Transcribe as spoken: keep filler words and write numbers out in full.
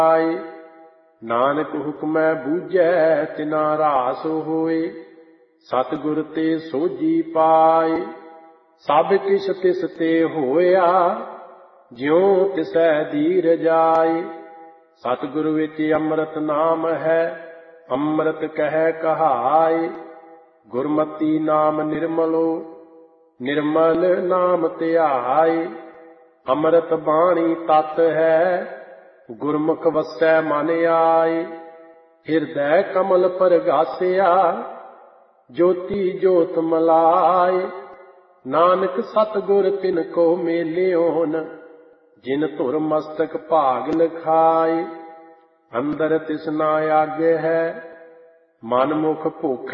ਆਏ। ਨਾਨਕ ਹੁਕਮੈ ਬੂਝੈ ਤਿਨਾ ਰਾਸ ਹੋਏ, ਸਤਿਗੁਰ ਤੇ ਸੋਝੀ ਪਾਏ। ਸਭ ਕਿਛ ਤਿਸ ਤੇ ਹੋਇਆ, ਜਿਉ ਤਿਸੈ ਧੀਰ ਜਾਏ। ਸਤਿਗੁਰ ਵਿੱਚ ਅੰਮ੍ਰਿਤ ਨਾਮ ਹੈ, ਅੰਮ੍ਰਿਤ ਕਹਿ ਕਹਾਏ। ਗੁਰਮਤੀ ਨਾਮ ਨਿਰਮਲੋ, ਨਿਰਮਲ ਨਾਮ ਧਿਆਏ। ਅੰਮ੍ਰਿਤ ਬਾਣੀ ਤਤ ਹੈ, ਗੁਰਮੁਖ ਵਸੈ ਮਨ ਆਏ। ਹਿਰਦੈ ਕਮਲ ਪਰਗਾਸਿਆ, ਜੋਤੀ ਜੋਤ ਮਲਾਏ। ਨਾਨਕ ਸਤਿਗੁਰ ਤਿਨ ਕੋ ਮੇਲਿਓਨ, ਜਿਨ ਧੁਰ ਮਸਤਕ ਭਾਗ ਲਿਖਾਏ। ਅੰਦਰ ਤਿਸ ਨਾ ਆਗੇ ਹੈ, ਮਨ ਮੁਖ ਭੁਖ